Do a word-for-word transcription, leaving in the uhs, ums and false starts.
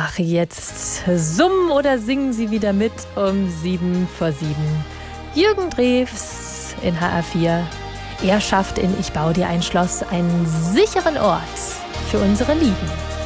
Ach, jetzt summen oder singen Sie wieder mit um sieben vor sieben. Jürgen Drews in H R vier. Er schafft in Ich bau dir ein Schloss einen sicheren Ort für unsere Lieben.